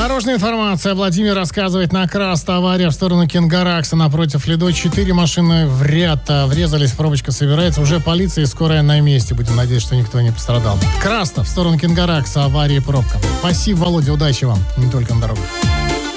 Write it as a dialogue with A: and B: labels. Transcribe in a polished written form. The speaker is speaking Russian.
A: Дорожная информация. Владимир рассказывает. На Краст авария в сторону Кингаракса. Напротив Лидо 4 машины в ряд врезались. Пробочка собирается. Уже полиция и скорая на месте. Будем надеяться, что никто не пострадал. Краста в сторону Кингаракса. Авария и пробка. Спасибо, Володя. Удачи вам. Не только на дорогах.